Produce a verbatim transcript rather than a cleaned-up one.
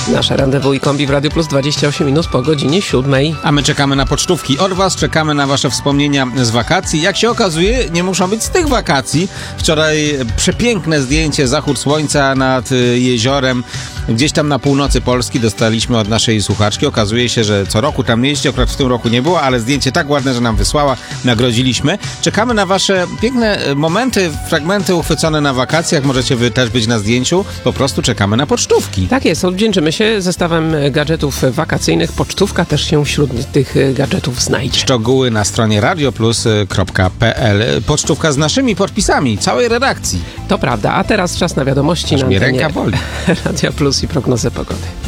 Nasze randewu i kombi w Radiu Plus dwadzieścia osiem minut po godzinie siódmej. A my czekamy na pocztówki od was, czekamy na wasze wspomnienia z wakacji. Jak się okazuje, nie muszą być z tych wakacji. Wczoraj przepiękne zdjęcie, zachód słońca nad jeziorem. Gdzieś tam na północy Polski dostaliśmy od naszej słuchaczki. Okazuje się, że co roku tam jeździ, akurat w tym roku nie było, ale zdjęcie tak ładne, że nam wysłała, nagrodziliśmy. Czekamy na wasze piękne momenty, fragmenty uchwycone na wakacjach. Możecie wy też być na zdjęciu. Po prostu czekamy na pocztówki. Tak jest, odwdzięczymy się zestawem gadżetów wakacyjnych. Pocztówka też się wśród tych gadżetów znajdzie. Szczegóły na stronie radioplus kropka p l. Pocztówka z naszymi podpisami, całej redakcji. To prawda, a teraz czas na wiadomości Aż na mnie antenie ręka boli. Radia Plus i prognozę pogody.